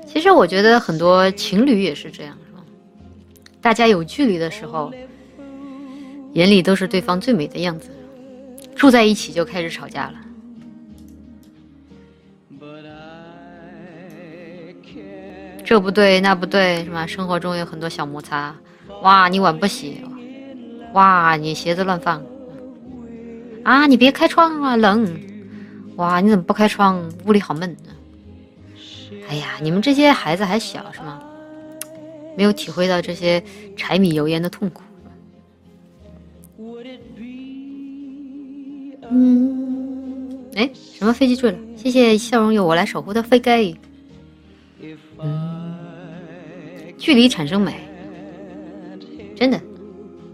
其实我觉得很多情侣也是这样，是吧？大家有距离的时候，眼里都是对方最美的样子，住在一起就开始吵架了。这不对那不对，是吧？生活中有很多小摩擦。哇，你碗不洗，哇，你鞋子乱放，啊，你别开窗啊，冷。哇，你怎么不开窗？屋里好闷。哎呀，你们这些孩子还小是吗？没有体会到这些柴米油盐的痛苦。哎，什么飞机坠了？谢谢笑容由我来守护的飞机。距离产生美，真的。